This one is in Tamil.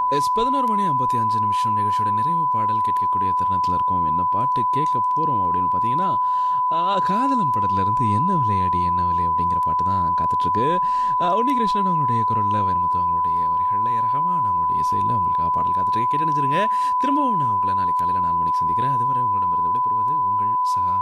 11:55 நிகழ்ச்சியோட நிறைவு பாடல் கேட்கக்கூடிய தருணத்தில் இருக்கோம். என்ன பாட்டு கேட்க போகிறோம் அப்படின்னு பார்த்தீங்கன்னா, காதலன் படத்துலேருந்து என்ன விளையாடி என்ன விலை அப்படிங்கிற பாட்டு தான் காத்துட்ருக்கு. உன்னிகிருஷ்ணன் அவங்களுடைய குரலில், வைரமுத்து அவங்களுடைய வரிகளில், ரகமான அவங்களுடைய இசையில் உங்களுக்கு பாடல் காத்துட்ருக்கு. கேட்டு நினைச்சிருங்க. திரும்பவும் நான் உங்களை நாளைக்கு காலையில் 4 மணிக்கு சந்திக்கிறேன். அதுவரை உங்களிடமிருந்து விடைபெறுவது உங்கள் சகா